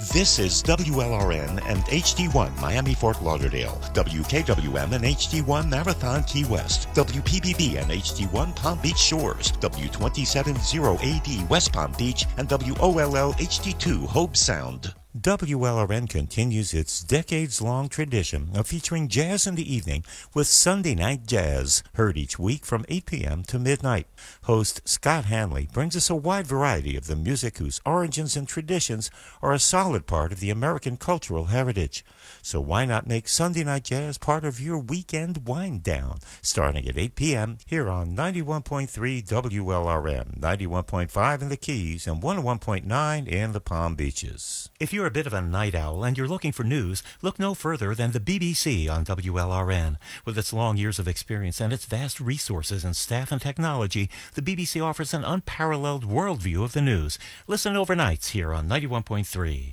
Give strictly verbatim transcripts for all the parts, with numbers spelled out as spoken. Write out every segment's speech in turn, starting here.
This is W L R N and H D one Miami-Fort Lauderdale, W K W M and H D one Marathon Key West, W P B B and H D one Palm Beach Shores, W two seven zero A D West Palm Beach, and W O L L H D two Hobe Sound. W L R N continues its decades-long tradition of featuring jazz in the evening with Sunday Night Jazz, heard each week from eight p.m. to midnight. Host Scott Hanley brings us a wide variety of the music whose origins and traditions are a solid part of the American cultural heritage. So why not make Sunday Night Jazz part of your weekend wind-down, starting at eight p.m. here on ninety-one point three W L R N, ninety-one point five in the Keys, and one oh one point nine in the Palm Beaches. If you're a bit of a night owl and you're looking for news, look no further than the B B C on W L R N. With its long years of experience and its vast resources in staff and technology, the B B C offers an unparalleled worldview of the news. Listen overnights here on ninety-one point three.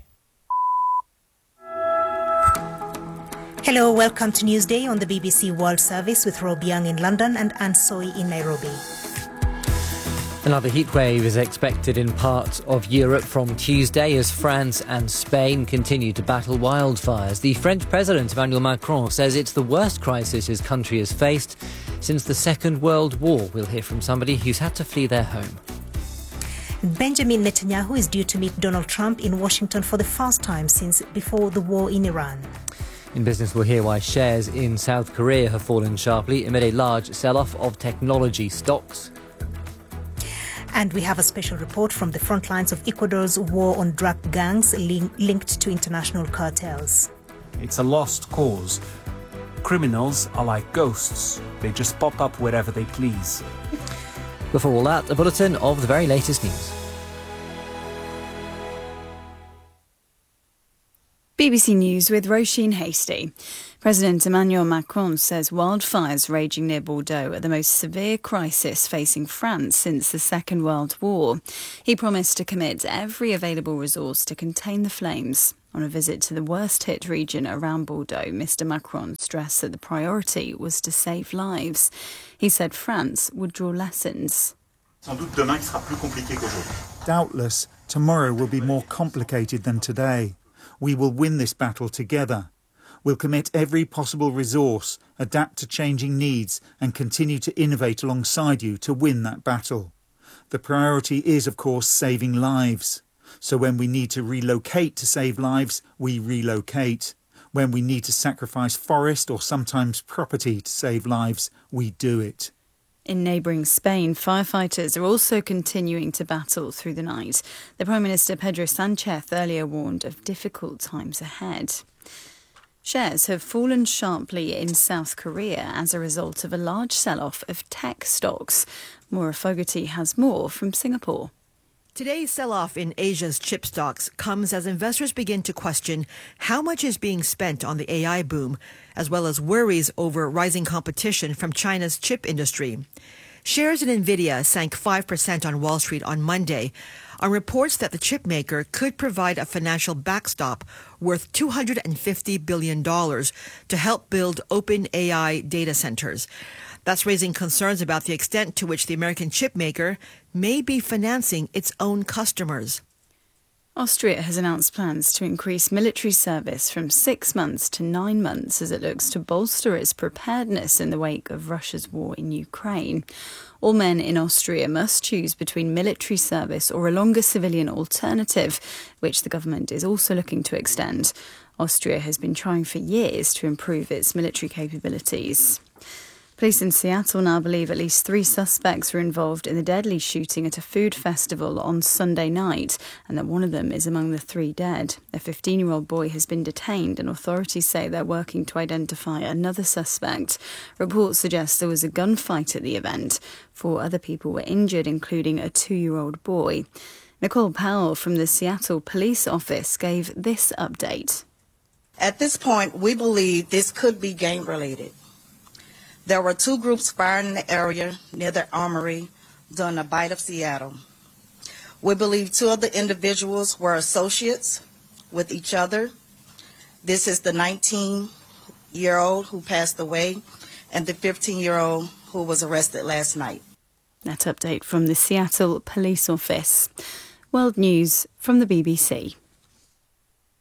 Hello, welcome to Newsday on the B B C World Service with Rob Young in London and Anne Soy in Nairobi. Another heatwave is expected in parts of Europe from Tuesday as France and Spain continue to battle wildfires. The French President Emmanuel Macron says it's the worst crisis his country has faced since the Second World War. We'll hear from somebody who's had to flee their home. Benjamin Netanyahu is due to meet Donald Trump in Washington for the first time since before the war in Iran. In business, we'll hear why shares in South Korea have fallen sharply amid a large sell-off of technology stocks. And we have a special report from the front lines of Ecuador's war on drug gangs link- linked to international cartels. It's a lost cause. Criminals are like ghosts. They just pop up wherever they please. Before all that, a bulletin of the very latest news. B B C News with Roisin Hasty. President Emmanuel Macron says wildfires raging near Bordeaux are the most severe crisis facing France since the Second World War. He promised to commit every available resource to contain the flames. On a visit to the worst-hit region around Bordeaux, Mister Macron stressed that the priority was to save lives. He said France would draw lessons. Doubtless, tomorrow will be more complicated than today. We will win this battle together. We'll commit every possible resource, adapt to changing needs, and continue to innovate alongside you to win that battle. The priority is, of course, saving lives. So when we need to relocate to save lives, we relocate. When we need to sacrifice forest or sometimes property to save lives, we do it. In neighbouring Spain, firefighters are also continuing to battle through the night. The Prime Minister Pedro Sánchez earlier warned of difficult times ahead. Shares have fallen sharply in South Korea as a result of a large sell-off of tech stocks. Maura Fogarty has more from Singapore. Today's sell-off in Asia's chip stocks comes as investors begin to question how much is being spent on the A I boom, as well as worries over rising competition from China's chip industry. Shares in Nvidia sank five percent on Wall Street on Monday on reports that the chip maker could provide a financial backstop worth two hundred fifty billion dollars to help build open A I data centers. That's raising concerns about the extent to which the American chip maker may be financing its own customers. Austria has announced plans to increase military service from six months to nine months as it looks to bolster its preparedness in the wake of Russia's war in Ukraine. All men in Austria must choose between military service or a longer civilian alternative, which the government is also looking to extend. Austria has been trying for years to improve its military capabilities. Police in Seattle now believe at least three suspects were involved in the deadly shooting at a food festival on Sunday night, and that one of them is among the three dead. A fifteen-year-old boy has been detained, and authorities say they're working to identify another suspect. Reports suggest there was a gunfight at the event. Four other people were injured, including a two-year-old boy. Nicole Powell from the Seattle Police Office gave this update. At this point, we believe this could be gang-related. There were two groups firing in the area near the armory during a bite of Seattle. We believe two of the individuals were associates with each other. This is the nineteen-year-old who passed away and the fifteen-year-old who was arrested last night. That update from the Seattle Police Office. World News from the B B C.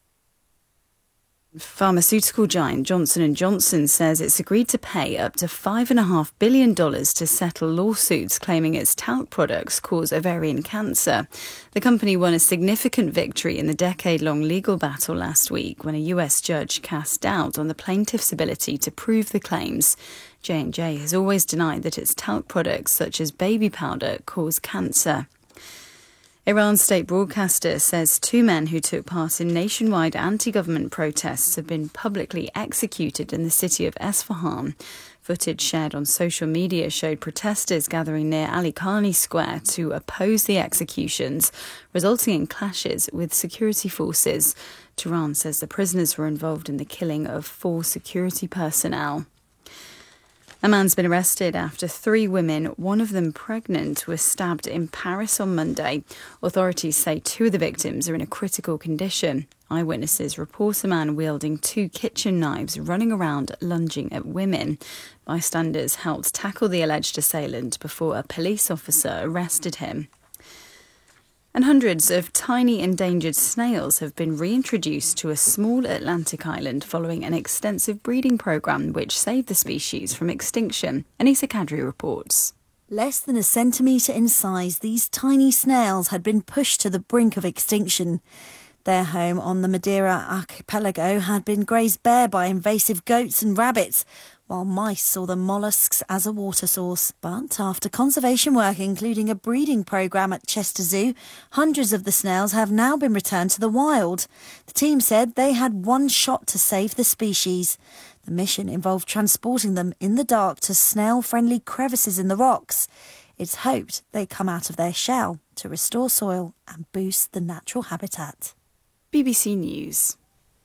Pharmaceutical giant Johnson and Johnson says it's agreed to pay up to five point five billion dollars to settle lawsuits claiming its talc products cause ovarian cancer. The company won a significant victory in the decade-long legal battle last week when a U S judge cast doubt on the plaintiff's ability to prove the claims. J and J has always denied that its talc products, such as baby powder, cause cancer. Iran's state broadcaster says two men who took part in nationwide anti-government protests have been publicly executed in the city of Esfahan. Footage shared on social media showed protesters gathering near Ali Khani Square to oppose the executions, resulting in clashes with security forces. Tehran says the prisoners were involved in the killing of four security personnel. A man's been arrested after three women, one of them pregnant, were stabbed in Paris on Monday. Authorities say two of the victims are in a critical condition. Eyewitnesses report a man wielding two kitchen knives running around lunging at women. Bystanders helped tackle the alleged assailant before a police officer arrested him. And hundreds of tiny endangered snails have been reintroduced to a small Atlantic island following an extensive breeding programme which saved the species from extinction. Anissa Kadri reports. Less than a centimetre in size, these tiny snails had been pushed to the brink of extinction. Their home on the Madeira archipelago had been grazed bare by invasive goats and rabbits, while mice saw the molluscs as a water source. But after conservation work, including a breeding programme at Chester Zoo, hundreds of the snails have now been returned to the wild. The team said they had one shot to save the species. The mission involved transporting them in the dark to snail-friendly crevices in the rocks. It's hoped they come out of their shell to restore soil and boost the natural habitat. B B C News.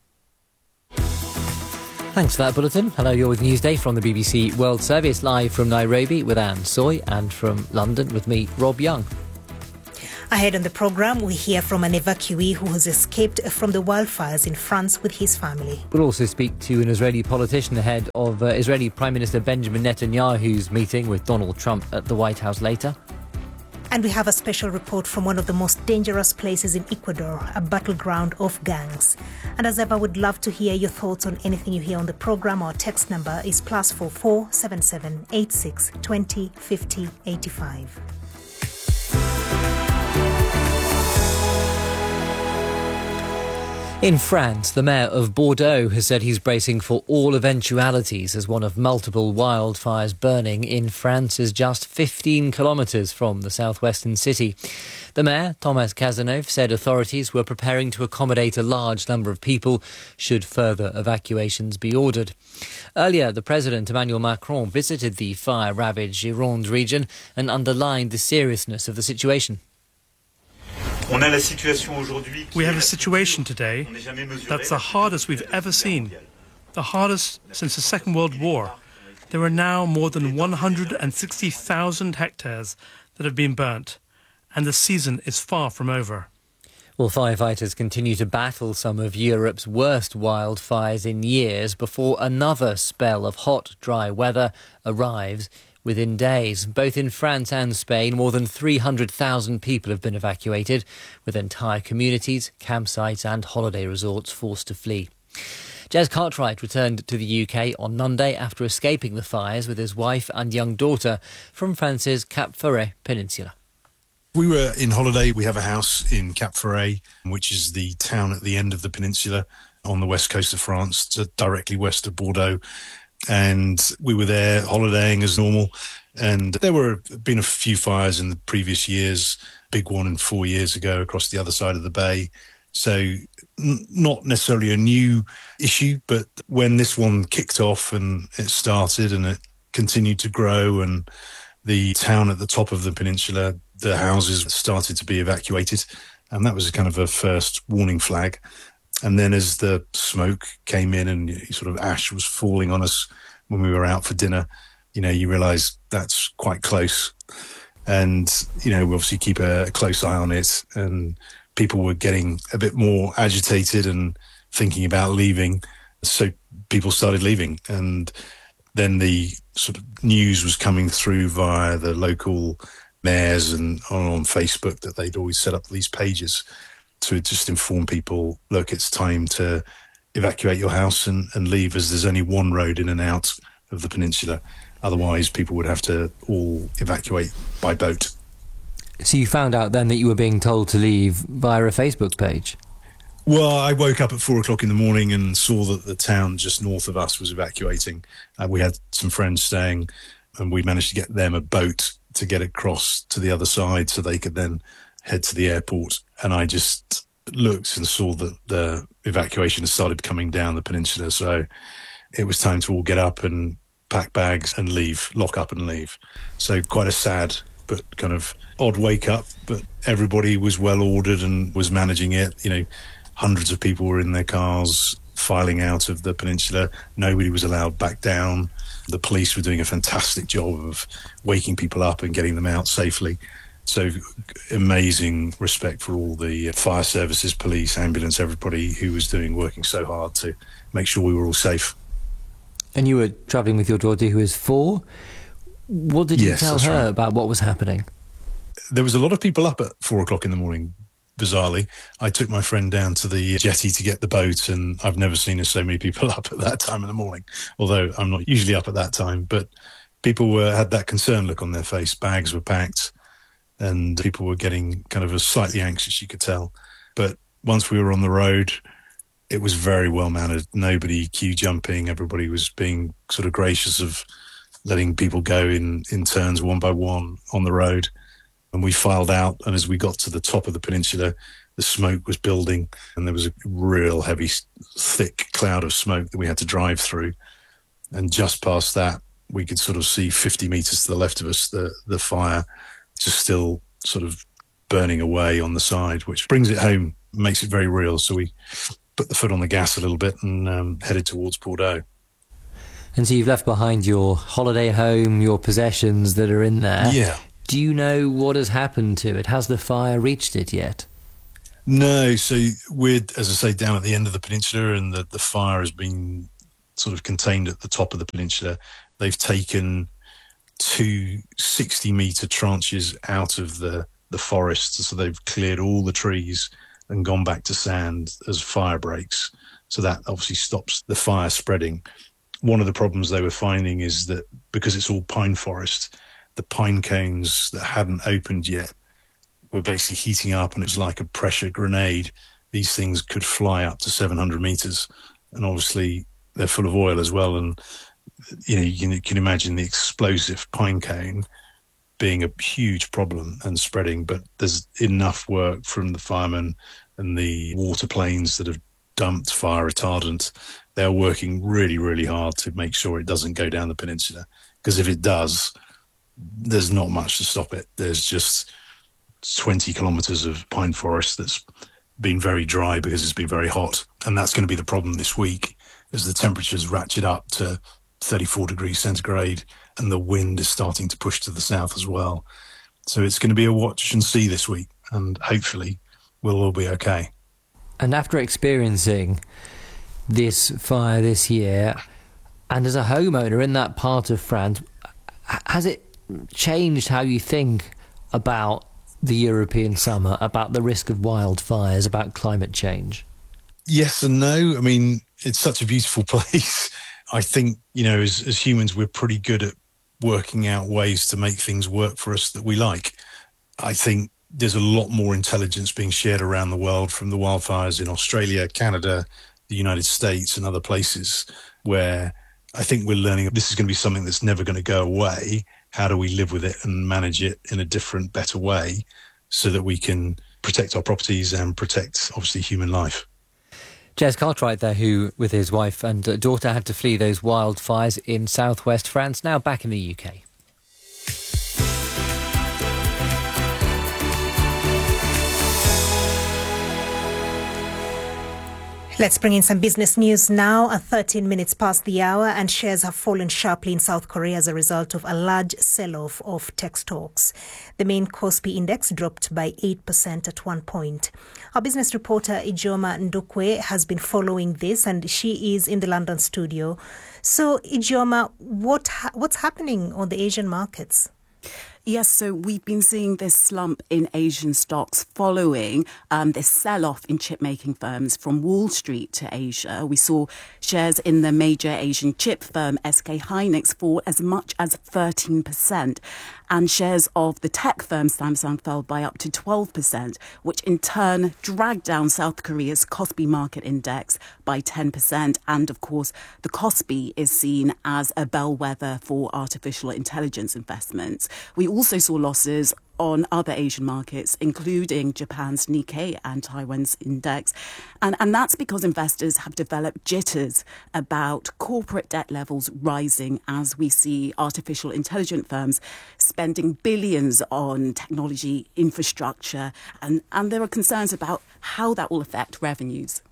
Thanks for that bulletin. Hello, you're with Newsday from the B B C World Service, live from Nairobi with Anne Soy, and from London with me, Rob Young. Ahead on the programme, we hear from an evacuee who has escaped from the wildfires in France with his family. We'll also speak to an Israeli politician ahead of uh, Israeli Prime Minister Benjamin Netanyahu's meeting with Donald Trump at the White House later. And we have a special report from one of the most dangerous places in Ecuador, a battleground of gangs. And as ever, we'd love to hear your thoughts on anything you hear on the programme. Our text number is plus four four seven seven eight six twenty fifty eighty five. In France, the mayor of Bordeaux has said he's bracing for all eventualities as one of multiple wildfires burning in France is just fifteen kilometres from the southwestern city. The mayor, Thomas Cazeneuve, said authorities were preparing to accommodate a large number of people should further evacuations be ordered. Earlier, the President, Emmanuel Macron, visited the fire-ravaged Gironde region and underlined the seriousness of the situation. We have a situation today that's the hardest we've ever seen, the hardest since the Second World War. There are now more than one hundred sixty thousand hectares that have been burnt, and the season is far from over. Well, firefighters continue to battle some of Europe's worst wildfires in years before another spell of hot, dry weather arrives within days. Both in France and Spain, more than three hundred thousand people have been evacuated, with entire communities, campsites and holiday resorts forced to flee. Jez Cartwright returned to the U K on Monday after escaping the fires with his wife and young daughter from France's Cap Ferret Peninsula. We were in holiday. We have a house in Cap Ferret, which is the town at the end of the peninsula on the west coast of France, directly west of Bordeaux. And we were there holidaying as normal. And there were been a few fires in the previous years, big one in four years ago across the other side of the bay. So n- not necessarily a new issue, but when this one kicked off and it started and it continued to grow and the town at the top of the peninsula, the houses started to be evacuated. And that was kind of a first warning flag. And then as the smoke came in and sort of ash was falling on us when we were out for dinner, you know, you realise that's quite close. And, you know, we obviously keep a close eye on it. And people were getting a bit more agitated and thinking about leaving. So people started leaving. And then the sort of news was coming through via the local mayors and on, on Facebook that they'd always set up these pages to just inform people, look, it's time to evacuate your house and, and leave, as there's only one road in and out of the peninsula. Otherwise, people would have to all evacuate by boat. So you found out then that you were being told to leave via a Facebook page? Well, I woke up at four o'clock in the morning and saw that the town just north of us was evacuating. Uh, we had some friends staying, and we managed to get them a boat to get across to the other side so they could then head to the airport. And I just looked and saw that the evacuation had started coming down the peninsula. So it was time to all get up and pack bags and leave, lock up and leave. So quite a sad but kind of odd wake up, but everybody was well ordered and was managing it. You know, hundreds of people were in their cars filing out of the peninsula. Nobody was allowed back down. The police were doing a fantastic job of waking people up and getting them out safely. So amazing respect for all the fire services, police, ambulance, everybody who was doing, working so hard to make sure we were all safe. And you were travelling with your daughter who is four. What did you yes, tell her right. about what was happening? There was a lot of people up at four o'clock in the morning, bizarrely. I took my friend down to the jetty to get the boat, and I've never seen so many people up at that time in the morning, although I'm not usually up at that time. But people were had that concerned look on their face. Bags were packed, and people were getting kind of a slightly anxious, you could tell. But once we were on the road, it was very well mannered. Nobody queue jumping. Everybody was being sort of gracious of letting people go in, in turns one by one on the road. And we filed out, and as we got to the top of the peninsula, the smoke was building, and there was a real heavy, thick cloud of smoke that we had to drive through. And just past that, we could sort of see fifty metres to the left of us, the, the fire just still sort of burning away on the side, which brings it home, makes it very real. So we put the foot on the gas a little bit and um, headed towards Bordeaux. And so you've left behind your holiday home, your possessions that are in there. Yeah. Do you know what has happened to it? Has the fire reached it yet? No. So we're, as I say, down at the end of the peninsula, and the, the fire has been sort of contained at the top of the peninsula. They've taken two sixty-metre tranches out of the, the forest. So they've cleared all the trees and gone back to sand as fire breaks. So that obviously stops the fire spreading. One of the problems they were finding is that because it's all pine forest, the pine cones that hadn't opened yet were basically heating up, and it was like a pressure grenade. These things could fly up to seven hundred metres, and obviously they're full of oil as well. And, you know, you can, you can imagine the explosive pine cone being a huge problem and spreading, but there's enough work from the firemen and the water planes that have dumped fire retardant. They're working really, really hard to make sure it doesn't go down the peninsula, because if it does, there's not much to stop it. There's just twenty kilometres of pine forest that's been very dry because it's been very hot. And that's going to be the problem this week, as the temperatures ratchet up to thirty-four degrees centigrade and the wind is starting to push to the south as well. So it's going to be a watch and see this week, and hopefully we'll all be okay. And after experiencing this fire this year, and as a homeowner in that part of France, has it changed how you think about the European summer, about the risk of wildfires, about climate change? Yes and no. I mean, it's such a beautiful place. I think, you know, as, as humans, we're pretty good at working out ways to make things work for us that we like. I think there's a lot more intelligence being shared around the world from the wildfires in Australia, Canada, the United States and other places, where I think we're learning this is going to be something that's never going to go away. How do we live with it and manage it in a different, better way so that we can protect our properties and protect, obviously, human life? Jez Cartwright there, who, with his wife and daughter, had to flee those wildfires in southwest France, now back in the U K. Let's bring in some business news now. At thirteen minutes past the hour, and shares have fallen sharply in South Korea as a result of a large sell-off of tech stocks. The main Kospi index dropped by eight percent at one point. Our business reporter Ijoma Ndukwe has been following this, and she is in the London studio. So, Ijoma, what ha- what's happening on the Asian markets? Yes, so we've been seeing this slump in Asian stocks following um, this sell-off in chip-making firms from Wall Street to Asia. We saw shares in the major Asian chip firm S K Hynix fall as much as thirteen percent. And shares of the tech firm Samsung fell by up to twelve percent, which in turn dragged down South Korea's Kospi Market Index by ten percent. And of course, the Kospi is seen as a bellwether for artificial intelligence investments. We also saw losses on other Asian markets, including Japan's Nikkei and Taiwan's index. And, and that's because investors have developed jitters about corporate debt levels rising as we see artificial intelligence firms spending billions on technology infrastructure. And, and there are concerns about how that will affect revenues.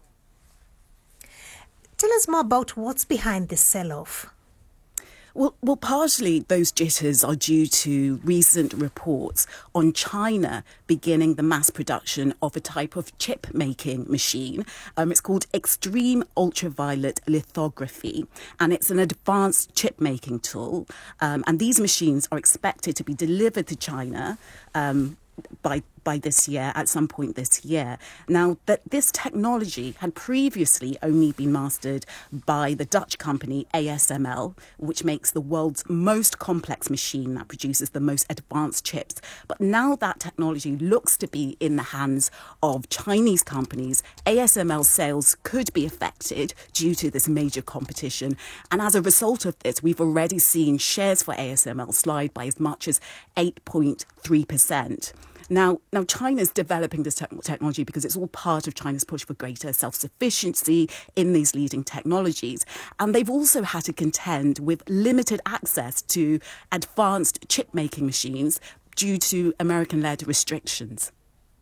Tell us more about what's behind this sell-off. Well, well, partially those jitters are due to recent reports on China beginning the mass production of a type of chip-making machine. Um, it's called extreme ultraviolet lithography, and it's an advanced chip-making tool. Um, and these machines are expected to be delivered to China um, by by this year, at some point this year. Now, that this technology had previously only been mastered by the Dutch company A S M L, which makes the world's most complex machine that produces the most advanced chips. But now that technology looks to be in the hands of Chinese companies, A S M L sales could be affected due to this major competition. And as a result of this, we've already seen shares for A S M L slide by as much as eight point three percent. Now, now China's developing this te- technology because it's all part of China's push for greater self-sufficiency in these leading technologies. And they've also had to contend with limited access to advanced chip-making machines due to American-led restrictions.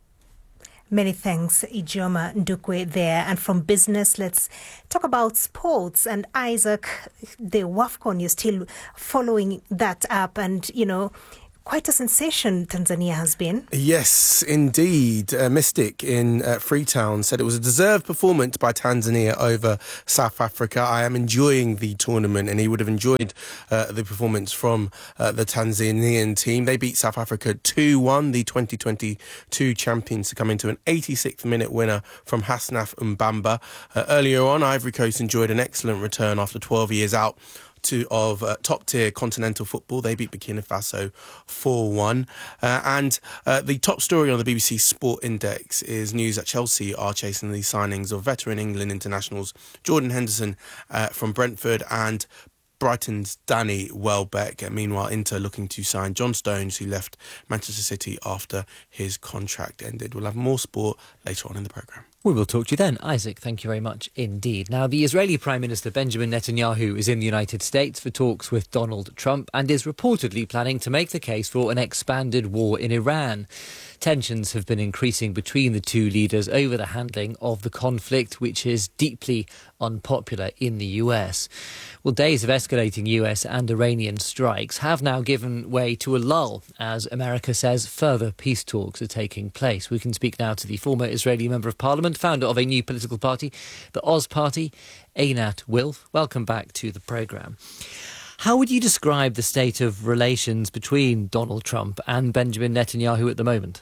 Many thanks, Ijeoma Ndukwe there. And from business, let's talk about sports. And Isaac, the WAFCON, you're still following that up and, you know, quite a sensation Tanzania has been. Yes, indeed. Uh, Mystic in uh, Freetown said it was a deserved performance by Tanzania over South Africa. I am enjoying the tournament, and he would have enjoyed uh, the performance from uh, the Tanzanian team. They beat South Africa two one, the twenty twenty-two champions, to come into an eighty-sixth minute winner from Hasnaf Mbamba. Uh, earlier on, Ivory Coast enjoyed an excellent return after twelve years out To, of uh, top-tier continental football. They beat Burkina Faso four one. Uh, and uh, the top story on the B B C Sport Index is news that Chelsea are chasing the signings of veteran England internationals Jordan Henderson uh, from Brentford and Brighton's Danny Welbeck. Meanwhile, Inter looking to sign John Stones, who left Manchester City after his contract ended. We'll have more sport later on in the programme. We will talk to you then. Isaac, thank you very much indeed. Now, the Israeli Prime Minister Benjamin Netanyahu is in the United States for talks with Donald Trump and is reportedly planning to make the case for an expanded war in Iran. Tensions have been increasing between the two leaders over the handling of the conflict, which is deeply unpopular in the U S. Well, days of escalating U S and Iranian strikes have now given way to a lull, as America says further peace talks are taking place. We can speak now to the former Israeli Member of Parliament, founder of a new political party, the Oz Party, Einat Wilf. Welcome back to the programme. How would you describe the state of relations between Donald Trump and Benjamin Netanyahu at the moment?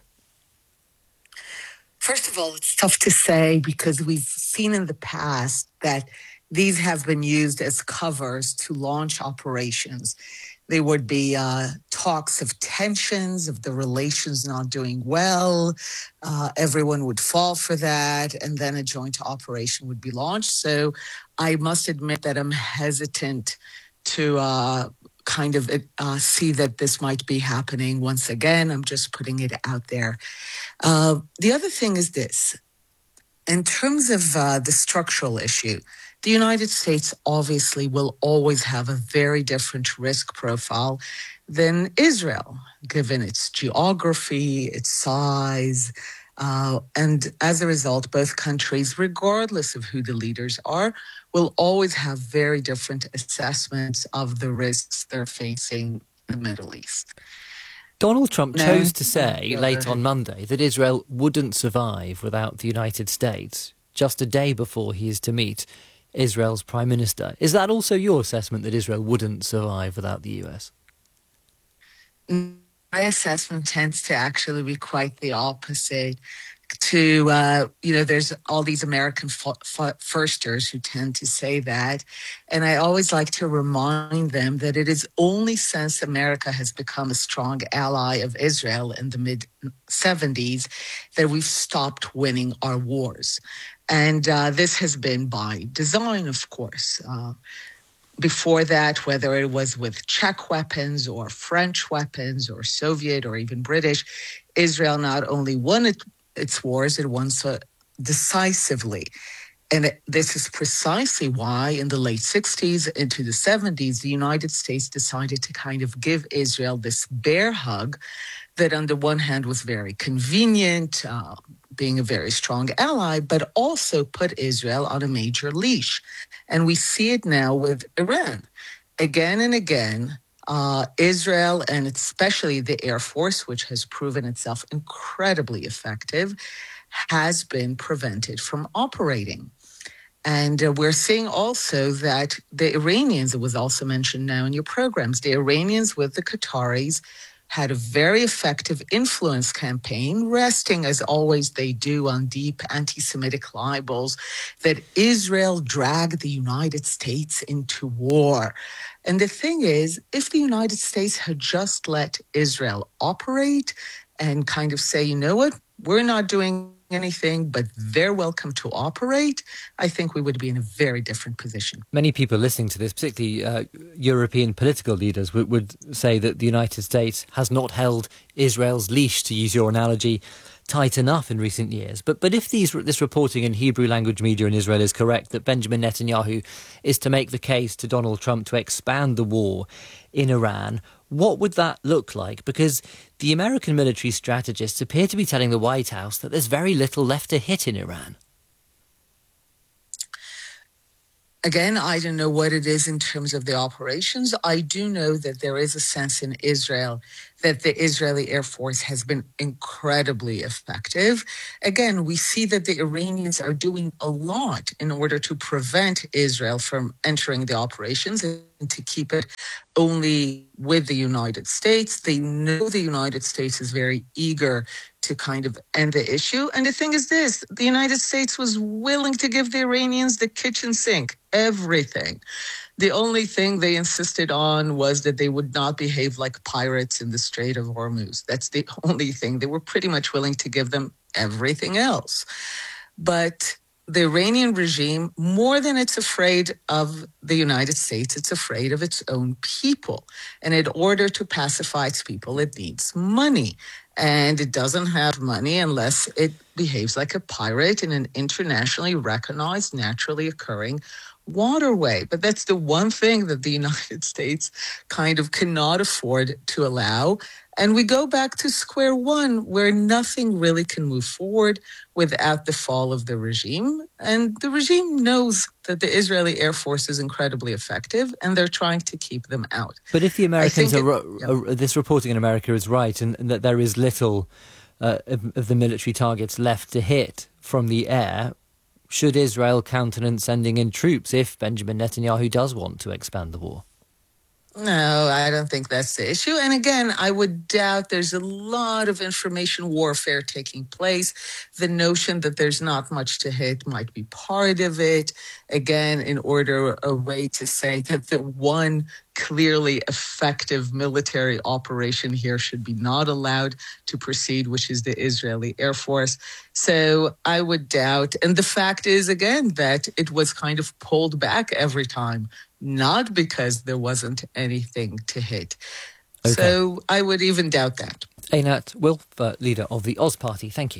First of all, it's tough to say because we've seen in the past that these have been used as covers to launch operations. There would be uh, talks of tensions, of the relations not doing well. Uh, everyone would fall for that, and then a joint operation would be launched. So I must admit that I'm hesitant to uh, kind of uh, see that this might be happening once again. I'm just putting it out there. Uh, the other thing is this. In terms of uh, the structural issue, the United States obviously will always have a very different risk profile than Israel, given its geography, its size. Uh, and as a result, both countries, regardless of who the leaders are, will always have very different assessments of the risks they're facing in the Middle East. Donald Trump No. chose to say No. late on Monday that Israel wouldn't survive without the United States, just a day before he is to meet Israel's Prime Minister. Is that also your assessment, that Israel wouldn't survive without the U S? No, assessment tends to actually be quite the opposite. To, uh, you know, there's all these American f- f- firsters who tend to say that. And I always like to remind them that it is only since America has become a strong ally of Israel in the mid seventies that we've stopped winning our wars. And uh, this has been by design, of course. Uh, Before that, whether it was with Czech weapons or French weapons or Soviet or even British, Israel not only won it, its wars, it won so decisively. And it, this is precisely why in the late sixties into the seventies, the United States decided to kind of give Israel this bear hug that on the one hand was very convenient, uh, being a very strong ally, but also put Israel on a major leash. And we see it now with Iran. Again and again, uh, Israel, and especially the Air Force, which has proven itself incredibly effective, has been prevented from operating. And uh, we're seeing also that the Iranians, it was also mentioned now in your programs, the Iranians with the Qataris had a very effective influence campaign, resting, as always they do, on deep anti-Semitic libels, that Israel dragged the United States into war. And the thing is, if the United States had just let Israel operate and kind of say, you know what, we're not doing anything, but they're welcome to operate, I think we would be in a very different position. Many people listening to this, particularly uh, European political leaders, would, would say that the United States has not held Israel's leash, to use your analogy, tight enough in recent years. But but if these this reporting in Hebrew language media in Israel is correct, that Benjamin Netanyahu is to make the case to Donald Trump to expand the war in Iran, what would that look like? Because the American military strategists appear to be telling the White House that there's very little left to hit in Iran. Again, I don't know what it is in terms of the operations. I do know that there is a sense in Israel that the Israeli Air Force has been incredibly effective. Again, we see that the Iranians are doing a lot in order to prevent Israel from entering the operations and to keep it only with the United States. They know the United States is very eager to kind of end the issue. And the thing is this, the United States was willing to give the Iranians the kitchen sink, everything. The only thing they insisted on was that they would not behave like pirates in the Strait of Hormuz. That's the only thing. They were pretty much willing to give them everything else. But the Iranian regime, more than it's afraid of the United States, it's afraid of its own people. And in order to pacify its people, it needs money. And it doesn't have money unless it behaves like a pirate in an internationally recognized, naturally occurring waterway. But that's the one thing that the United States kind of cannot afford to allow. And we go back to square one, where nothing really can move forward without the fall of the regime. And the regime knows that the Israeli Air Force is incredibly effective, and they're trying to keep them out. But if the Americans are, it, yeah. are, this reporting in America is right, and, and that there is little uh, of, of the military targets left to hit from the air, should Israel countenance sending in troops if Benjamin Netanyahu does want to expand the war? No, I don't think that's the issue. And again, I would doubt there's a lot of information warfare taking place. The notion that there's not much to hit might be part of it. Again, in order, a way to say that the one clearly effective military operation here should be not allowed to proceed, which is the Israeli Air Force. So I would doubt. And the fact is, again, that it was kind of pulled back every time, not because there wasn't anything to hit. Okay. So I would even doubt that. Einat Wilf, uh, leader of the Oz Party, thank you.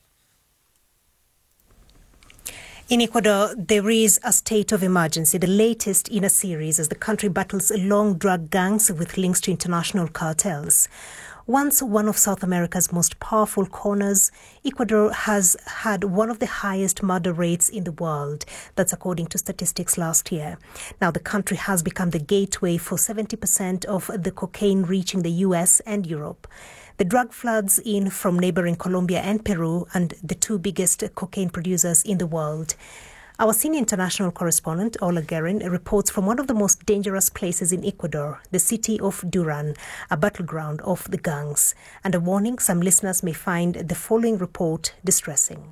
In Ecuador, there is a state of emergency, the latest in a series as the country battles long drug gangs with links to international cartels. Once one of South America's most powerful corners, Ecuador has had one of the highest murder rates in the world. That's according to statistics last year. Now, the country has become the gateway for seventy percent of the cocaine reaching the U S and Europe. The drug floods in from neighboring Colombia and Peru, and the two biggest cocaine producers in the world. Our senior international correspondent, Ola Guerin, reports from one of the most dangerous places in Ecuador, the city of Duran, a battleground of the gangs. And a warning, some listeners may find the following report distressing.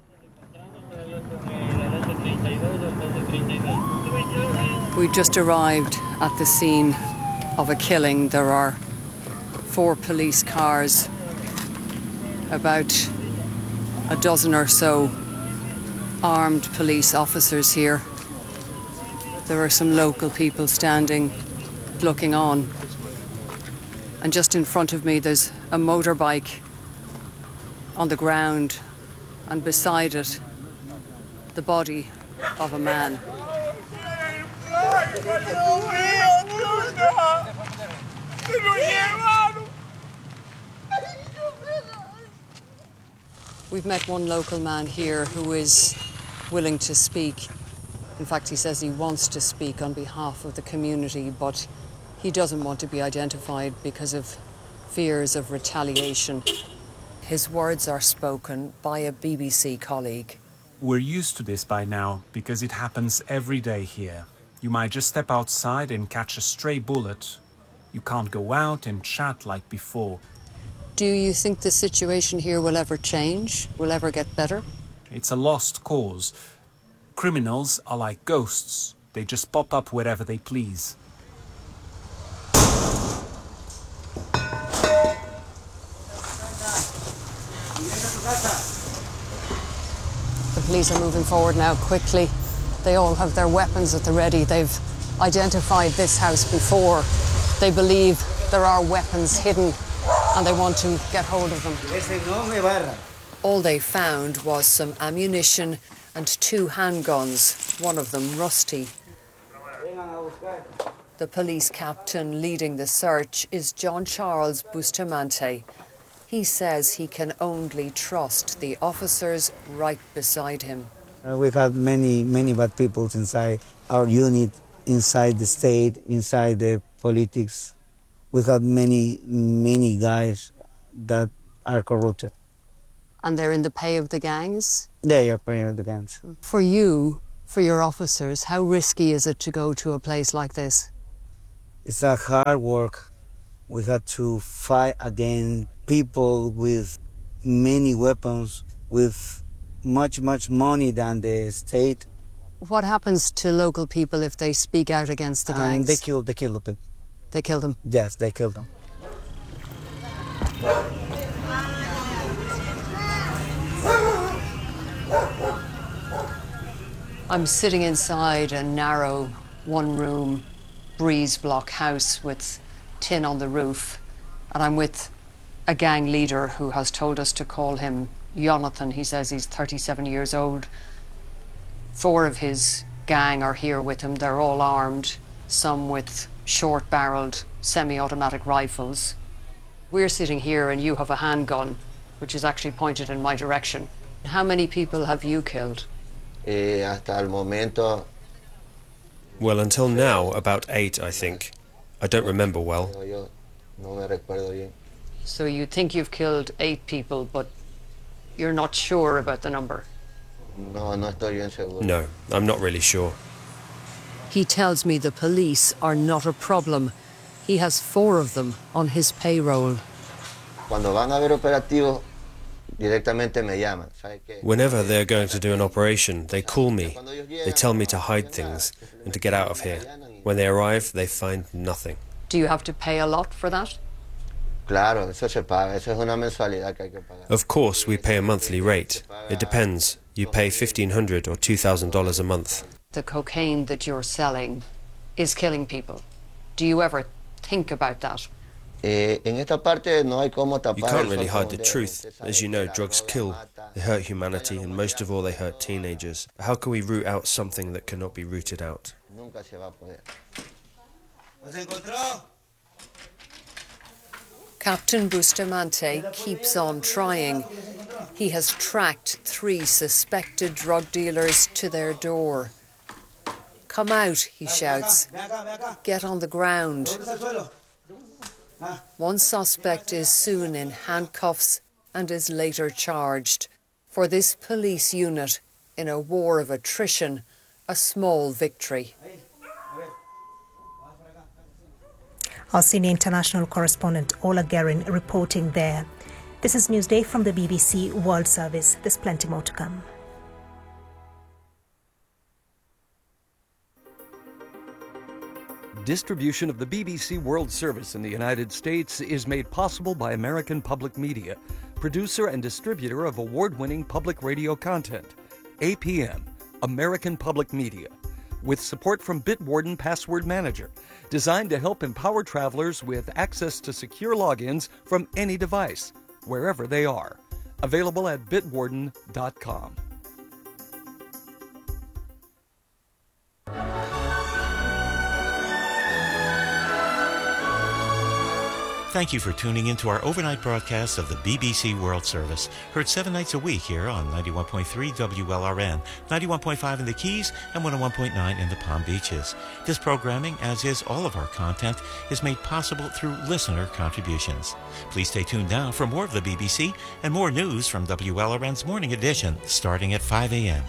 We just arrived at the scene of a killing. There are four police cars, about a dozen or so armed police officers here. There are some local people standing, looking on. And just in front of me there's a motorbike on the ground, and beside it the body of a man. We've met one local man here who is willing to speak. In fact, he says he wants to speak on behalf of the community, but he doesn't want to be identified because of fears of retaliation. His words are spoken by a B B C colleague. We're used to this by now because it happens every day here. You might just step outside and catch a stray bullet. You can't go out and chat like before. Do you think the situation here will ever change? Will ever get better? It's a lost cause. Criminals are like ghosts. They just pop up wherever they please. The police are moving forward now quickly. They all have their weapons at the ready. They've identified this house before. They believe there are weapons hidden and they want to get hold of them. All they found was some ammunition and two handguns, one of them rusty. The police captain leading the search is John Charles Bustamante. He says he can only trust the officers right beside him. Uh, we've had many, many bad people inside our unit, inside the state, inside the politics. We've had many, many guys that are corrupted. And they're in the pay of the gangs? They are paying of the gangs. For you, for your officers, how risky is it to go to a place like this? It's a hard work. We had to fight against people with many weapons, with much, much money than the state. What happens to local people if they speak out against the gangs? And they kill, they kill them. They kill them? Yes, they kill them. I'm sitting inside a narrow, one-room, breeze-block house with tin on the roof, and I'm with a gang leader who has told us to call him Jonathan. He says he's thirty-seven years old. Four of his gang are here with him. They're all armed, some with short-barreled semi-automatic rifles. We're sitting here and you have a handgun, which is actually pointed in my direction. How many people have you killed? Eh, hasta el momento. Well, until now, about eight, I think. I don't remember well. No me recuerdo bien. So you think you've killed eight people, but you're not sure about the number? No, no estoy bien seguro. No, I'm not really sure. He tells me the police are not a problem. He has four of them on his payroll. Cuando van a ver operativos, directamente me llaman. Whenever they're going to do an operation, they call me. They tell me to hide things and to get out of here. When they arrive, they find nothing. Do you have to pay a lot for that? Claro, eso se paga. Eso es una mensualidad que hay que pagar. Of course, we pay a monthly rate. It depends. You pay fifteen hundred dollars or two thousand dollars a month. The cocaine that you're selling is killing people. Do you ever think about that? Eh, en esta parte no hay cómo tapar. You can't really hide the truth. As you know, drugs kill. They hurt humanity, and most of all, they hurt teenagers. How can we root out something that cannot be rooted out? Nunca se va a poder. Captain Bustamante keeps on trying. He has tracked three suspected drug dealers to their door. Come out, he shouts. Get on the ground. One suspect is soon in handcuffs and is later charged. For this police unit, in a war of attrition, a small victory. Our senior international correspondent Ola Guerin reporting there. This is Newsday from the B B C World Service. There's plenty more to come. Distribution of the B B C World Service in the United States is made possible by American Public Media, producer and distributor of award-winning public radio content. A P M, American Public Media, with support from Bitwarden Password Manager, designed to help empower travelers with access to secure logins from any device, wherever they are. Available at bitwarden dot com. Thank you for tuning in to our overnight broadcast of the B B C World Service, heard seven nights a week here on ninety-one point three W L R N, ninety-one point five in the Keys, and one oh one point nine in the Palm Beaches. This programming, as is all of our content, is made possible through listener contributions. Please stay tuned now for more of the B B C and more news from W L R N's Morning Edition, starting at five a.m.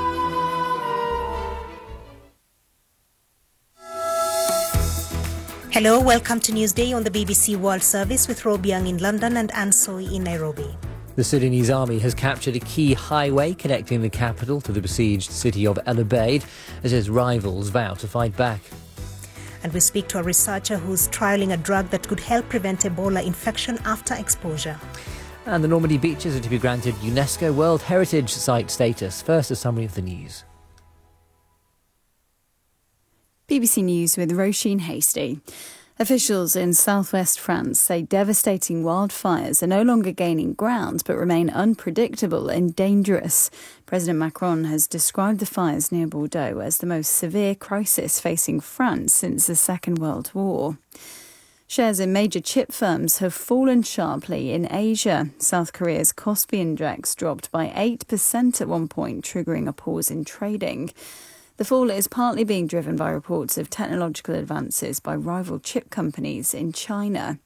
Hello, welcome to Newsday on the B B C World Service with Rob Young in London and Anne Soy in Nairobi. The Sudanese army has captured a key highway connecting the capital to the besieged city of El Obeid as its rivals vow to fight back. And we speak to a researcher who's trialling a drug that could help prevent Ebola infection after exposure. And the Normandy beaches are to be granted UNESCO World Heritage Site status. First, a summary of the news. B B C News with Roisin Hasty. Officials in southwest France say devastating wildfires are no longer gaining ground but remain unpredictable and dangerous. President Macron has described the fires near Bordeaux as the most severe crisis facing France since the Second World War. Shares in major chip firms have fallen sharply in Asia. South Korea's Kospi Index dropped by eight percent at one point, triggering a pause in trading. The fall is partly being driven by reports of technological advances by rival chip companies in China.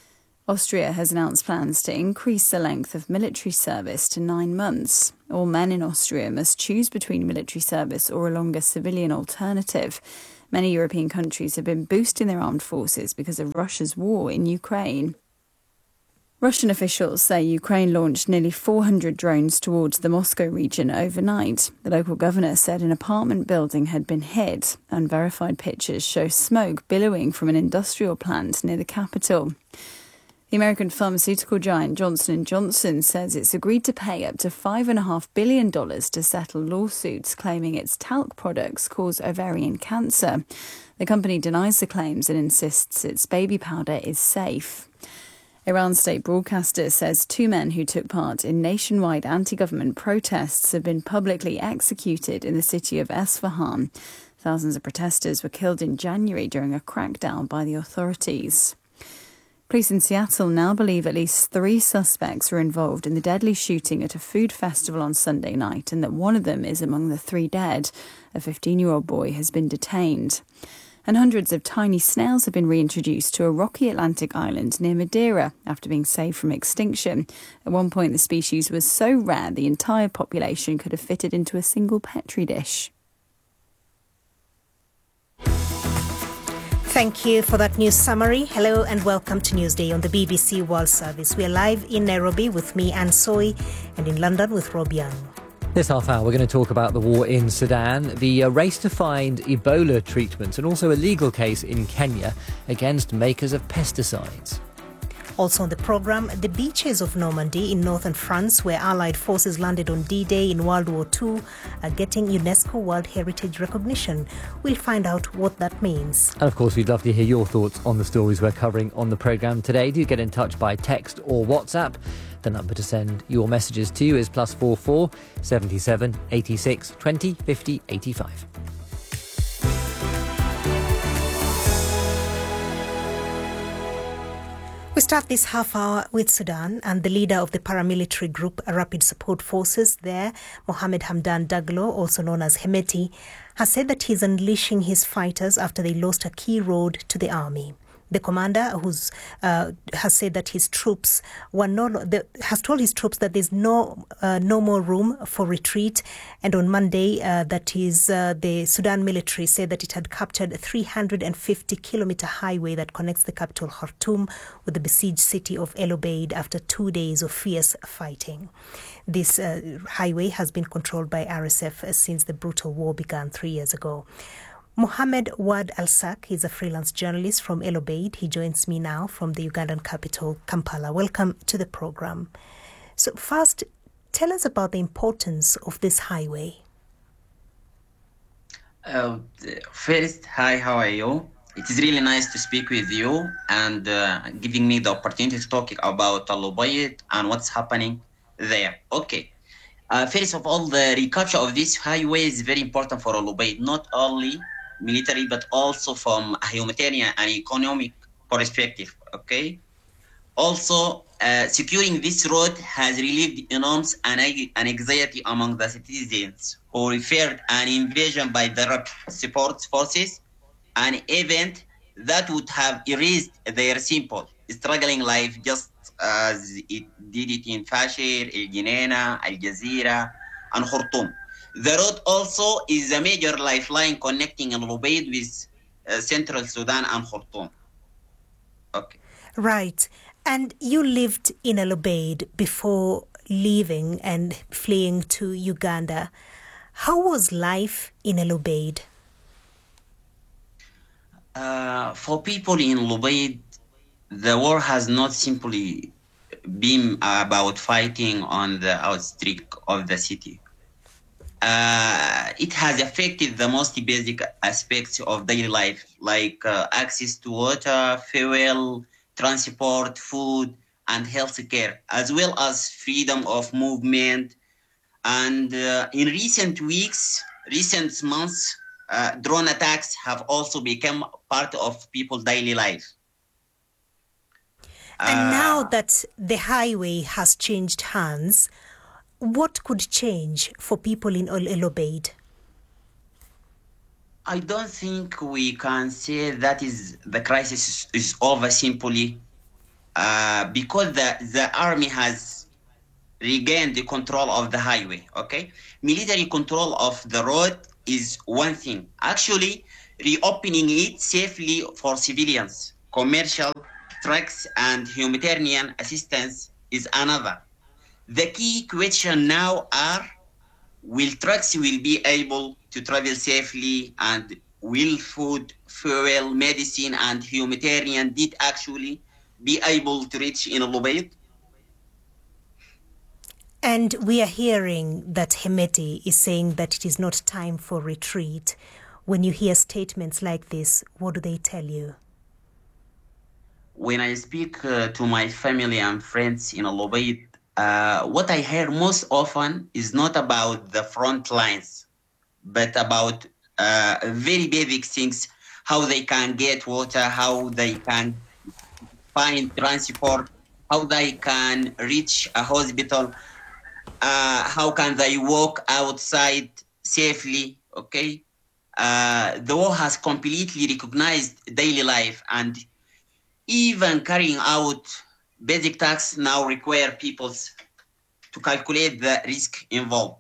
Austria has announced plans to increase the length of military service to nine months. All men in Austria must choose between military service or a longer civilian alternative. Many European countries have been boosting their armed forces because of Russia's war in Ukraine. Russian officials say Ukraine launched nearly four hundred drones towards the Moscow region overnight. The local governor said an apartment building had been hit. Unverified pictures show smoke billowing from an industrial plant near the capital. The American pharmaceutical giant Johnson and Johnson says it's agreed to pay up to five point five billion dollars to settle lawsuits claiming its talc products cause ovarian cancer. The company denies the claims and insists its baby powder is safe. Iran's state broadcaster says two men who took part in nationwide anti-government protests have been publicly executed in the city of Esfahan. Thousands of protesters were killed in January during a crackdown by the authorities. Police in Seattle now believe at least three suspects were involved in the deadly shooting at a food festival on Sunday night and that one of them is among the three dead. A fifteen-year-old boy has been detained. And hundreds of tiny snails have been reintroduced to a rocky Atlantic island near Madeira after being saved from extinction. At one point, the species was so rare the entire population could have fitted into a single Petri dish. Thank you for that news summary. Hello and welcome to Newsday on the B B C World Service. We are live in Nairobi with me, Anne Soy, and in London with Rob Young. This half hour, we're going to talk about the war in Sudan, the uh, race to find Ebola treatments, and also a legal case in Kenya against makers of pesticides. Also on the programme, the beaches of Normandy in northern France, where Allied forces landed on D-Day in World War Two, are getting UNESCO World Heritage recognition. We'll find out what that means. And of course, we'd love to hear your thoughts on the stories we're covering on the programme today. Do get in touch by text or WhatsApp. The number to send your messages to is plus four four seventy seven eighty six twenty fifty eighty five. We start this half hour with Sudan, and the leader of the paramilitary group Rapid Support Forces there, Mohamed Hamdan Daglo, also known as Hemeti, has said that he's unleashing his fighters after they lost a key road to the army. The commander, who's uh, has said that his troops were no the, has told his troops that there's no uh, no more room for retreat. And on Monday, uh, that is uh, the Sudan military said that it had captured a three hundred fifty kilometer highway that connects the capital Khartoum with the besieged city of El Obeid after two days of fierce fighting. This uh, highway has been controlled by R S F since the brutal war began three years ago. Mohamed Wad Al-Sak is a freelance journalist from El Obeid. He joins me now from the Ugandan capital, Kampala. Welcome to the program. So first, tell us about the importance of this highway. Uh, first, hi, how are you? It is really nice to speak with you and uh, giving me the opportunity to talk about El Obeid and what's happening there. Okay. Uh, first of all, the recapture of this highway is very important for El Obeid, not only military, but also from a humanitarian and economic perspective, okay? Also, uh, securing this road has relieved enormous anxiety among the citizens who feared an invasion by the Rapid Support Forces, an event that would have erased their simple, struggling life just as it did it in Fashir, El Geneina, Al Jazeera, and Khartoum. The road also is a major lifeline connecting El Obeid with uh, central Sudan and Khartoum. Okay. Right. And you lived in El Obeid before leaving and fleeing to Uganda. How was life in El Obeid? Uh, for people in El Obeid, the war has not simply been about fighting on the outskirts of the city. Uh, it has affected the most basic aspects of daily life, like uh, access to water, fuel, transport, food, and health care, as well as freedom of movement. And uh, in recent weeks, recent months, uh, drone attacks have also become part of people's daily life. And uh, now that the highway has changed hands, what could change for people in El Obeid? I don't think we can say that is the crisis is over simply uh, because the, the army has regained the control of the highway, okay? Military control of the road is one thing. Actually, reopening it safely for civilians, commercial trucks, and humanitarian assistance is another. The key question now are, will trucks will be able to travel safely, and will food, fuel, medicine, and humanitarian did actually be able to reach in El Obeid? And we are hearing that Hemeti is saying that it is not time for retreat. When you hear statements like this, what do they tell you? When I speak uh, to my family and friends in El Obeid, Uh, what I hear most often is not about the front lines, but about uh, very basic things, how they can get water, how they can find transport, how they can reach a hospital, uh, how can they walk outside safely, okay? Uh, the war has completely recognized daily life, and even carrying out basic tasks now require people to calculate the risk involved.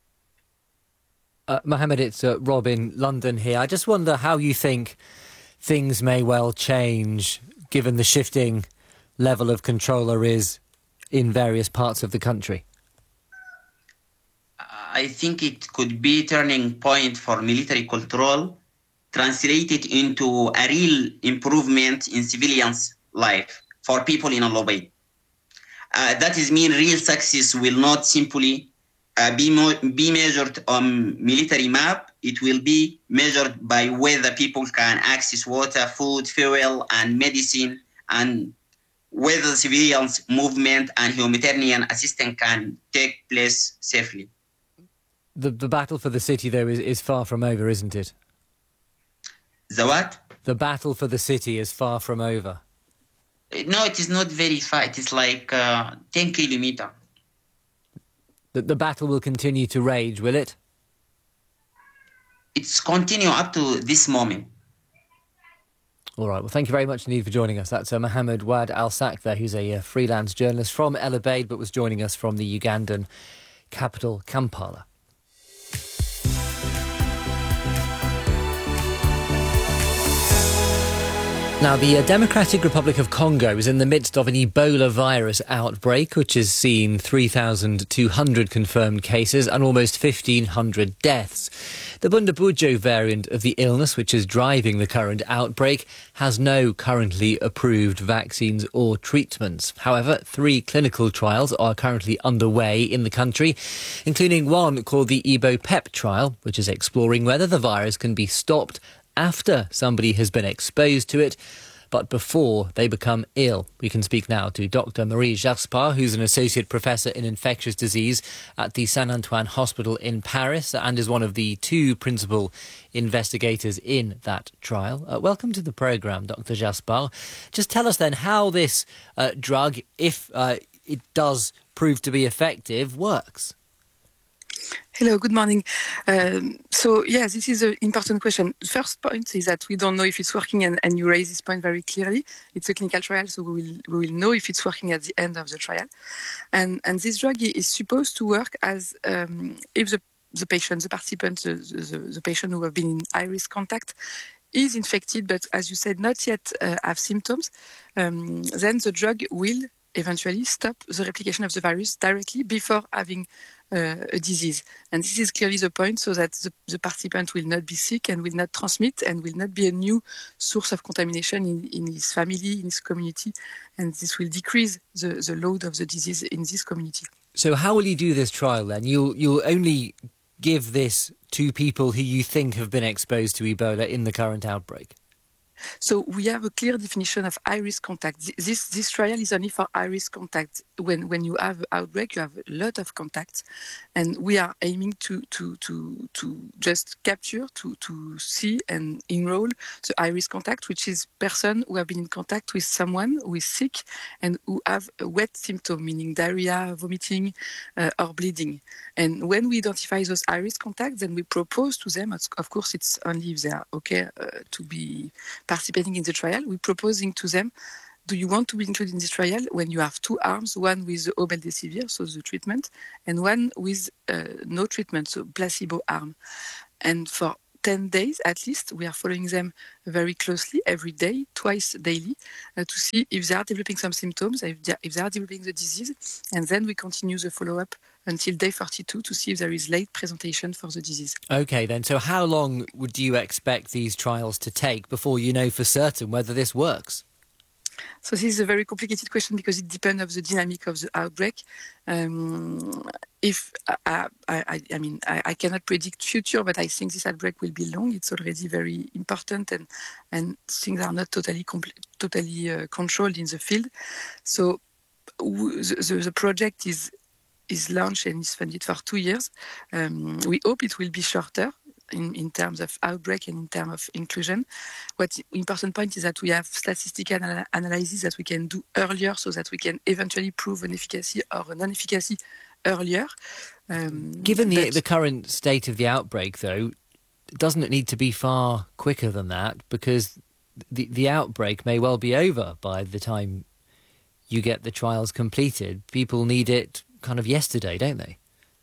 Uh, Mohammed, it's uh, Rob in London here. I just wonder how you think things may well change given the shifting level of control there is in various parts of the country. I think it could be a turning point for military control, translated into a real improvement in civilians' life for people in El Obeid. Uh, that is mean real success will not simply uh, be, mo- be measured on military map. It will be measured by whether people can access water, food, fuel, and medicine, and whether civilians' movement and humanitarian assistance can take place safely. The the battle for the city, though, is, is far from over, isn't it? The what? The battle for the city is far from over. No, it is not very far. It is like uh, ten kilometers. The, the battle will continue to rage, will it? It's continue up to this moment. All right, well, thank you very much indeed for joining us. That's uh, Mohammed Wad Al-Sak there, who's a uh, freelance journalist from El Obeid, but was joining us from the Ugandan capital, Kampala. Now, the uh, Democratic Republic of Congo is in the midst of an Ebola virus outbreak, which has seen three thousand two hundred confirmed cases and almost fifteen hundred deaths. The Bundibugyo variant of the illness, which is driving the current outbreak, has no currently approved vaccines or treatments. However, three clinical trials are currently underway in the country, including one called the EboPep trial, which is exploring whether the virus can be stopped after somebody has been exposed to it, but before they become ill. We can speak now to Doctor Marie Jaspar, who's an associate professor in infectious disease at the Saint-Antoine Hospital in Paris and is one of the two principal investigators in that trial. Uh, welcome to the programme, Doctor Jaspar. Just tell us then how this uh, drug, if uh, it does prove to be effective, works. Hello, good morning. Um, so, yes, this is an important question. The first point is that we don't know if it's working, and, and you raise this point very clearly. It's a clinical trial, so we will, we will know if it's working at the end of the trial. And, and this drug is supposed to work as um, if the, the patient, the participant, the, the, the patient who have been in high-risk contact is infected, but as you said, not yet uh, have symptoms, um, then the drug will eventually stop the replication of the virus directly before having Uh, a disease. And this is clearly the point, so that the, the participant will not be sick and will not transmit and will not be a new source of contamination in, in his family, in his community, and this will decrease the, the load of the disease in this community. So how will you do this trial then? You'll, you'll only give this to people who you think have been exposed to Ebola in the current outbreak? So we have a clear definition of high-risk contact. This this trial is only for high-risk contact. When when you have an outbreak, you have a lot of contacts, and we are aiming to to to to just capture, to to see and enroll the high-risk contact, which is person who have been in contact with someone who is sick and who have a wet symptom, meaning diarrhea, vomiting, uh, or bleeding. And when we identify those high-risk contacts, then we propose to them, of course, it's only if they are okay uh, to be participating in the trial, we're proposing to them, do you want to be included in this trial when you have two arms, one with the Omaldesivir, so the treatment, and one with uh, no treatment, so placebo arm. And for ten days at least, we are following them very closely every day, twice daily, uh, to see if they are developing some symptoms, if they, are, if they are developing the disease, and then we continue the follow-up until day forty-two to see if there is late presentation for the disease. OK, then. So how long would you expect these trials to take before you know for certain whether this works? So this is a very complicated question because it depends on the dynamic of the outbreak. Um, if I, I, I mean, I, I cannot predict future, but I think this outbreak will be long. It's already very important, and and things are not totally compl- totally uh, controlled in the field. So w- the, the project is is launched and is funded for two years. Um, we hope it will be shorter in, in terms of outbreak and in terms of inclusion. What's important point is that we have statistical anal- analysis that we can do earlier so that we can eventually prove an efficacy or a non-efficacy earlier. Um, Given the, the current state of the outbreak, though, doesn't it need to be far quicker than that? Because the, the outbreak may well be over by the time you get the trials completed. People need it kind of yesterday, don't they?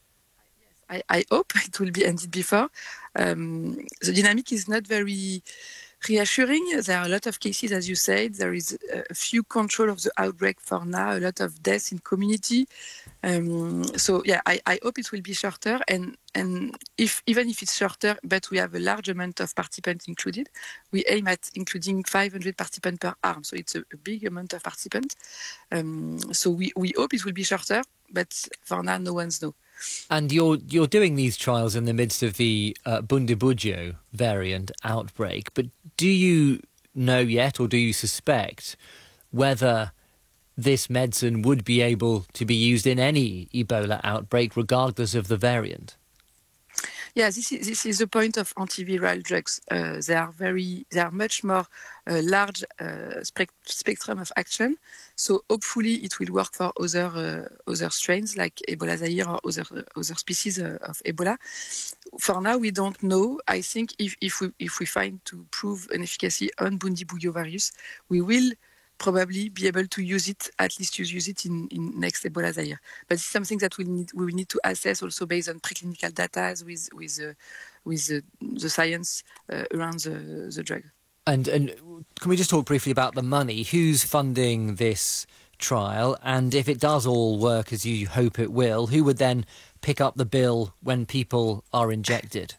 I, I hope it will be ended before. Um, the dynamic is not very reassuring. There are a lot of cases, as you said. There is a few control of the outbreak for now, a lot of deaths in community. Um, so, yeah, I, I hope it will be shorter. And, and if even if it's shorter, but we have a large amount of participants included, we aim at including five hundred participants per arm. So it's a, a big amount of participants. Um, so we, we hope it will be shorter, but for now, no one's knows. And you're you're doing these trials in the midst of the uh, Bundibugyo variant outbreak, but do you know yet, or do you suspect, whether this medicine would be able to be used in any Ebola outbreak, regardless of the variant? Yeah, this is this is the point of antiviral drugs. Uh, they are very, they are much more uh, large uh, spec- spectrum of action. So hopefully it will work for other uh, other strains like Ebola Zaire or other uh, other species uh, of Ebola. For now, we don't know. I think if if we if we find to prove an efficacy on Bundibugyo virus, we will probably be able to use it, at least use, use it in, in next Ebola Zaire. But it's something that we need we will need to assess also based on preclinical data with with uh, with uh, the science uh, around the, the drug. And and can we just talk briefly about the money? Who's funding this trial? And if it does all work as you hope it will, who would then pick up the bill when people are injected?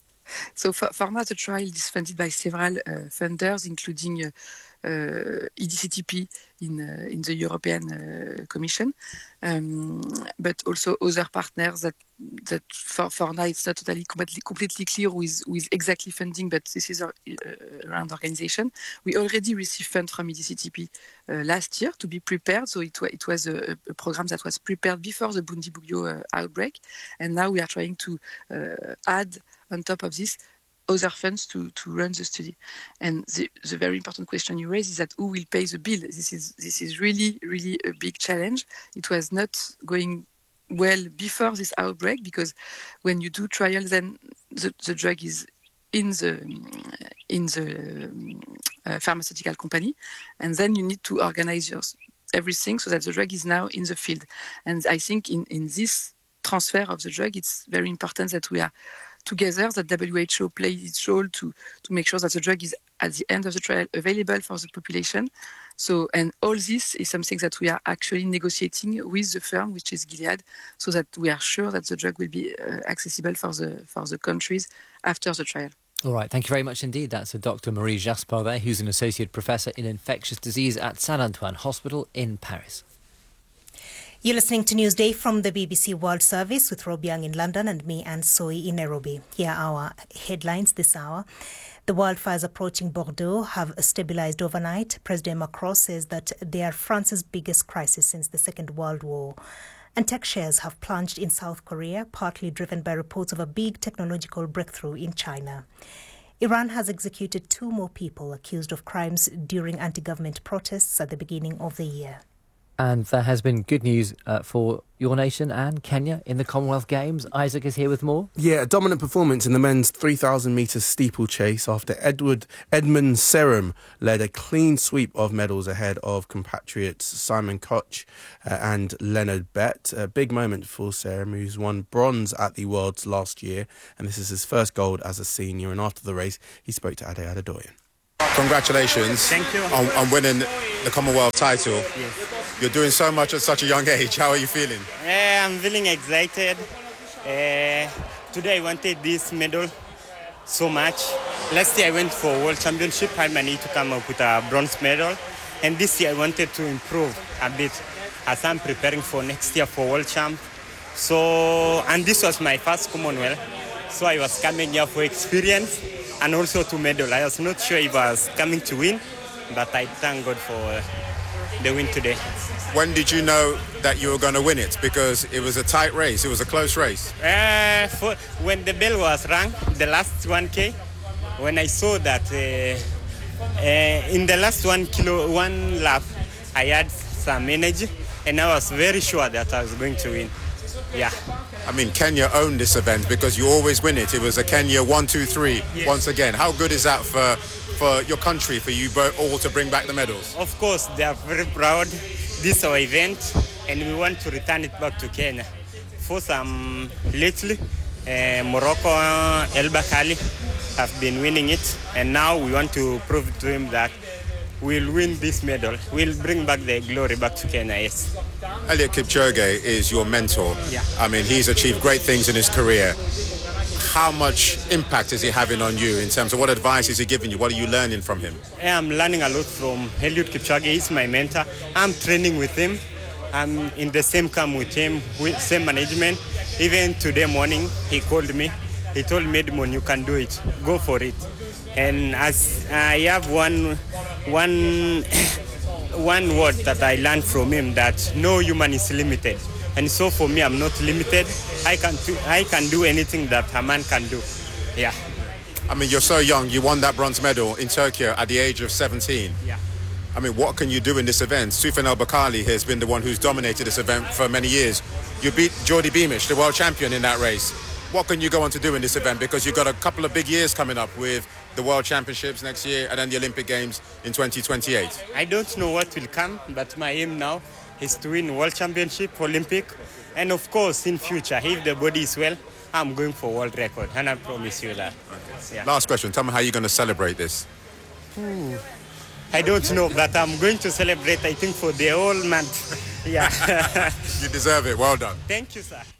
So for, for now, the trial is funded by several uh, funders, including uh, uh, E D C T P in uh, in the European uh, Commission, um, but also other partners that that for, for now it's not totally completely, completely clear with, with exactly funding, but this is our, uh, around organization. We already received funds from E D C T P uh, last year to be prepared, so it, it was a, a program that was prepared before the Bundibugyo uh, outbreak, and now we are trying to uh, add on top of this other funds to, to run the study. And the, the very important question you raise is that who will pay the bill? This is this is really, really a big challenge. It was not going well before this outbreak, because when you do trials, then the, the drug is in the in the uh, pharmaceutical company, and then you need to organize your, everything so that the drug is now in the field. And I think in, in this transfer of the drug, it's very important that we are together, that W H O plays its role to, to make sure that the drug is at the end of the trial available for the population. So, and all this is something that we are actually negotiating with the firm, which is Gilead, so that we are sure that the drug will be uh, accessible for the for the countries after the trial. All right, thank you very much indeed. That's Doctor Marie Jaspar there, who's an associate professor in infectious disease at Saint-Antoine Hospital in Paris. You're listening to Newsday from the B B C World Service with Rob Young in London and me, Anne Soy, in Nairobi. Here are our headlines this hour. The wildfires approaching Bordeaux have stabilized overnight. President Macron says that they are France's biggest crisis since the Second World War. And tech shares have plunged in South Korea, partly driven by reports of a big technological breakthrough in China. Iran has executed two more people accused of crimes during anti-government protests at the beginning of the year. And there has been good news uh, for your nation and Kenya in the Commonwealth Games. Isaac is here with more. Yeah, a dominant performance in the men's three thousand metre steeplechase after Edward Edmund Serum led a clean sweep of medals ahead of compatriots Simon Koch uh, and Leonard Bett. A big moment for Serum, who's won bronze at the Worlds last year, and this is his first gold as a senior. And after the race, he spoke to Ade Adedoyin. Congratulations Thank you. on, on winning the Commonwealth title. Yes. You're doing so much at such a young age. How are you feeling? Uh, I'm feeling excited. Uh, today I wanted this medal so much. Last year I went for World Championship. I managed to come up with a bronze medal. And this year I wanted to improve a bit as I'm preparing for next year for World Champ. So, and this was my first Commonwealth. So I was coming here for experience and also to medal. I was not sure if I was coming to win, but I thank God for uh, the win today. When did you know that you were going to win it? Because it was a tight race. It was a close race. Uh, for, when the bell was rung, the last one K, when I saw that uh, uh, in the last one kilo, one lap, I had some energy, and I was very sure that I was going to win. Yeah. I mean, Kenya owned this event because you always win it. It was a Kenya one, two, three Yes. once again. How good is that for for your country, for you both all to bring back the medals? Of course, they are very proud. This is our event, and we want to return it back to Kenya. For some lately, uh, Morocco, El Bakali have been winning it, and now we want to prove to him that we'll win this medal. We'll bring back the glory back to Kenya, yes. Eliud Kipchoge is your mentor. Yeah. I mean, he's achieved great things in his career. How much impact is he having on you in terms of what advice is he giving you? What are you learning from him? I'm learning a lot from Eliud Kipchoge. He's my mentor. I'm training with him. I'm in the same camp with him, with same management. Even today morning, he called me. He told me, Edmond, you can do it. Go for it. And as I have one, one, one word that I learned from him, that no human is limited. And so for me, I'm not limited. I can do, I can do anything that a man can do. Yeah. I mean, you're so young. You won that bronze medal in Tokyo at the age of seventeen. Yeah. I mean, what can you do in this event? Soufiane El Bakkali has been the one who's dominated this event for many years. You beat Jordi Beamish, the world champion in that race. What can you go on to do in this event? Because you've got a couple of big years coming up with the World Championships next year and then the Olympic Games in twenty twenty-eight. I don't know what will come, but my aim now is to win World Championship, Olympic, and of course in future, if the body is well, I'm going for world record, and I promise you that. Okay. Yeah. Last question, tell me how you're going to celebrate this. Ooh. I don't know, but I'm going to celebrate, I think, for the whole month. Yeah. You deserve it. Well done. Thank you, sir.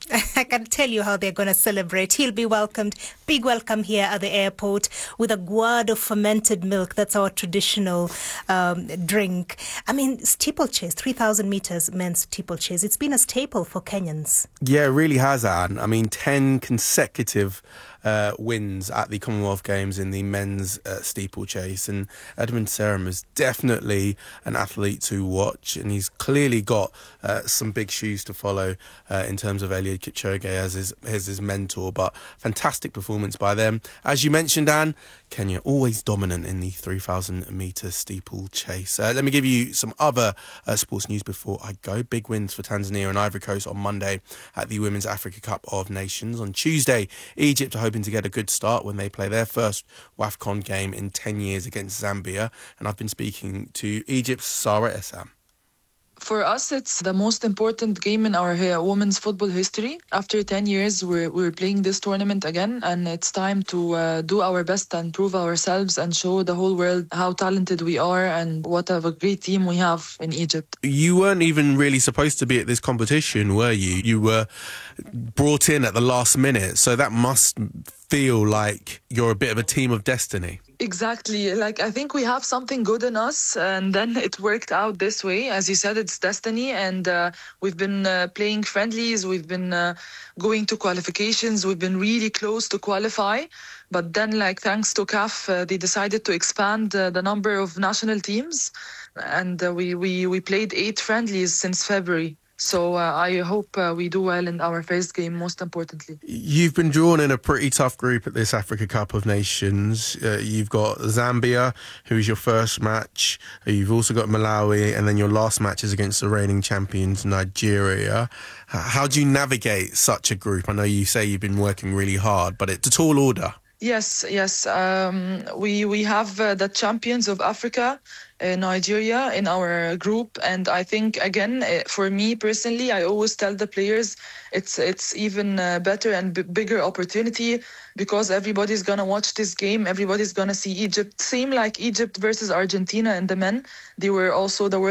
I can tell you how they're going to celebrate. He'll be welcomed. Big welcome here at the airport with a gourd of fermented milk. That's our traditional um, drink. I mean, steeplechase, three thousand meters men's steeplechase. It's been a staple for Kenyans. Yeah, it really has, Anne. I mean, ten consecutive uh, wins at the Commonwealth Games in the men's uh, steeplechase. And Edmund Serem is definitely an athlete to watch. And he's clearly got uh, some big shoes to follow uh, in terms of Eliud Kipchoge as his, as his mentor. But fantastic performance by them. As you mentioned, Anne, Kenya always dominant in the three thousand metre steeplechase. Uh, let me give you some other uh, sports news before I go. Big wins for Tanzania and Ivory Coast on Monday at the Women's Africa Cup of Nations. On Tuesday, Egypt are hoping to get a good start when they play their first WAFCON game in ten years against Zambia. And I've been speaking to Egypt's Sarah Essam. For us, it's the most important game in our uh, women's football history. After ten years, we're, we're playing this tournament again, and it's time to uh, do our best and prove ourselves and show the whole world how talented we are and what a great team we have in Egypt. You weren't even really supposed to be at this competition, were you? You were brought in at the last minute, so that must feel like you're a bit of a team of destiny. Exactly. Like, I think we have something good in us, and then it worked out this way. As you said, it's destiny, and uh, we've been uh, playing friendlies, we've been uh, going to qualifications, we've been really close to qualify. But then, like, thanks to C A F, uh, they decided to expand uh, the number of national teams, and uh, we, we, we played eight friendlies since February. So uh, I hope uh, we do well in our first game, most importantly. You've been drawn in a pretty tough group at this Africa Cup of Nations. Uh, you've got Zambia, who is your first match. You've also got Malawi, and then your last match is against the reigning champions, Nigeria. How do you navigate such a group? I know you say you've been working really hard, but it's a tall order. Yes, yes. Um, we we have uh, the champions of Africa, uh, Nigeria, in our group, and I think again, uh, for me personally, I always tell the players it's it's even uh, better and b- bigger opportunity because everybody's gonna watch this game. Everybody's gonna see Egypt. Same like Egypt versus Argentina in the men. They were also the world